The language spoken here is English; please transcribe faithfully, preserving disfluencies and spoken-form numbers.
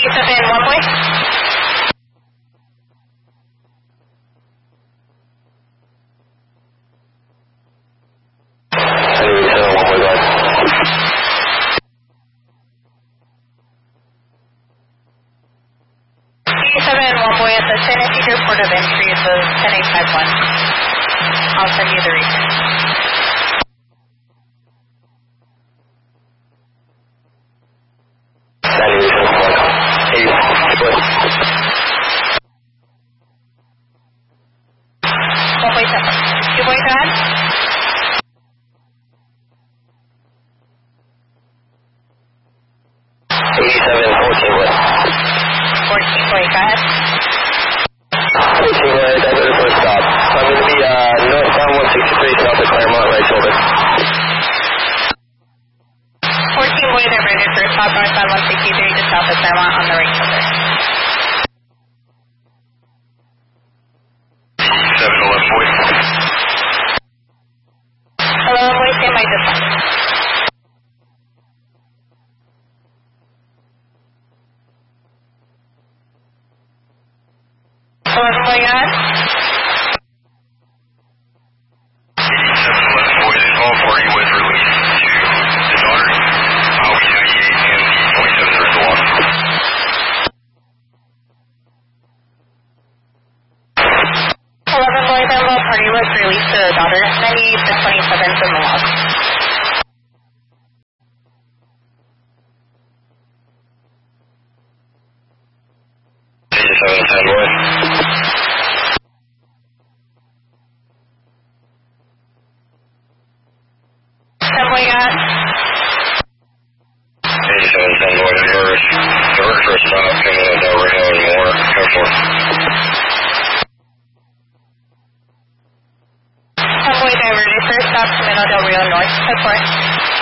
eighty-seven, one boy. eighty-seven, one boy at the San Ysidro Port of Entry is the ten eight five one. I'll send you the return. One boy seven. Two boy go ahead. eighty-seven, fourteen boy. fourteen boy, go ahead. fourteen boy, that's the first stop. So I'm going to be uh, northbound one sixty-three south of Claremont, right shoulder. fourteen boy, they're ready for stop northbound one sixty-three to south of Claremont on the right shoulder. seven eleven boy. Hello, boy, stand by just fine. eleven boy, go ahead. eighty-seven eleven boy, this all party was released to the daughter. Highway ninety-eight and the twenty-seven are in the water. eleven boy, the little party was released to the daughter. ninety-eight to twenty-seven from the log. eighty-seven ten boy. ten boy, go ahead. eighty-seven ten boy, reverse. Reverse for a stop, coming in Del Rio and more. Go for it. ten boy, diverted first stop to Middle Del Rio North. Go for it.